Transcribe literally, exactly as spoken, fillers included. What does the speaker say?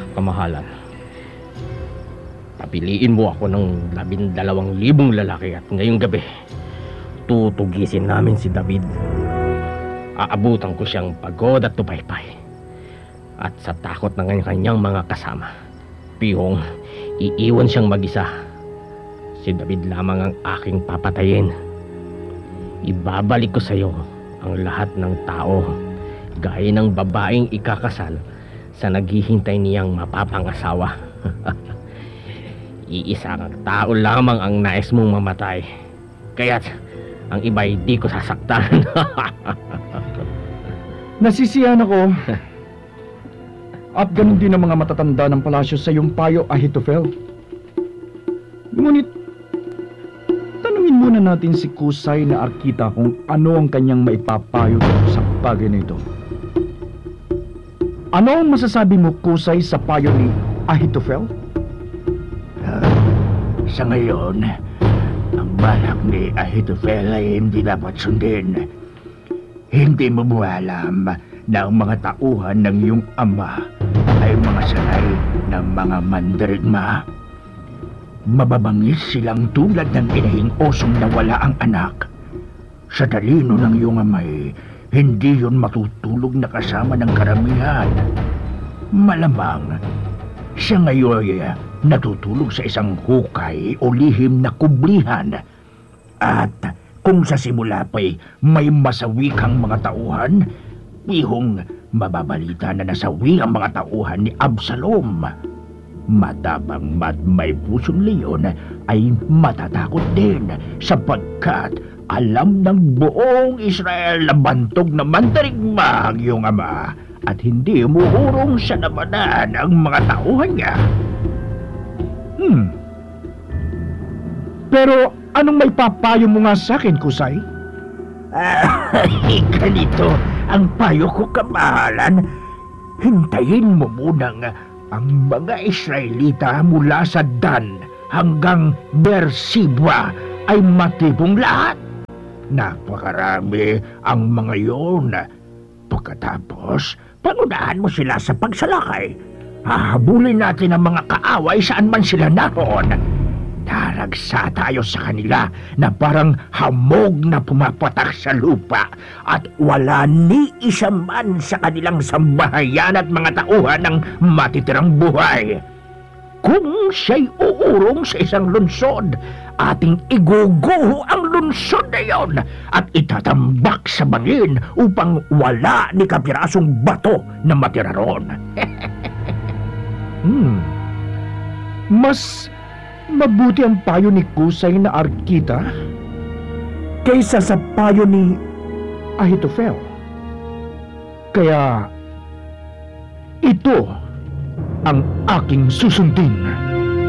Kamahalan, papiliin mo ako ng labindalawang libong lalaki at ngayong gabi, tutugisin namin si David. Aabutan ko siyang pagod at tupaypay. At sa takot ng kanyang mga kasama, pihong iiwan siyang mag-isa. Si David lamang ang aking papatayin. Ibabalik ko sa iyo ang lahat ng tao, gaya ng babaeng ikakasal sa naghihintay niyang mapapangasawa. Iisang tao lamang ang nais mong mamatay, kaya't ang iba'y di ko sasaktan. Nasisiyahan ako. At ganun din ang mga matatanda ng palasyo sa iyong payo, Ahitophel. Ngunit, tanungin muna natin si Kusay na Arkita kung ano ang kanyang maipapayo sa bagay na ito. Ano ang masasabi mo, Kusay, sa payo ni Ahitophel? Uh, sa ngayon, ang balak ni Ahitophel ay hindi dapat sundin. Hindi mo mo alam na ang mga tauhan ng iyong ama ay mga sanay ng mga mandirigma. Mababangis silang tulad ng inahing osong nawala ang anak. Sa talino ng iyong amay, hindi yun matutulog na kasama ng karamihan. Malamang, siya ngayon ay natutulog sa isang hukay o lihim na kublihan. At kung sa simula pa'y may masawi kang mga tauhan, pihong mababalita na nasawi ang mga tauhan ni Absalom. Matabang mad may pusong leon ay matatakot din sapagkat alam ng buong Israel na bantog na mandarigma ang iyong ama at hindi umuurong sa labanan ang mga tauhan niya. Hmm. Pero anong may papayo mo nga sa akin, Kusay? Ah, ganito ang payo ko, kamahalan. Hintayin mo munang ang mga Israelita mula sa Dan hanggang Beersheba ay matibong lahat. Napakarami ang mga yon. Pagkatapos, pangunahan mo sila sa pagsalakay. Hahabulin natin ang mga kaaway saan man sila naroon. Daragsa tayo sa kanila na parang hamog na pumapatak sa lupa at wala ni isa man sa kanilang sambahayan at mga tauhan ng matitirang buhay. Kung siya'y uurong sa isang lunsod, ating iguguho ang lunsod na yon at itatambak sa bangin upang wala ni kapirasong bato na matira roon. Hmm. Mas mabuti ang payo ni Kusay na Arkita kaysa sa payo ni Ahitophel. Kaya ito ang aking susundin.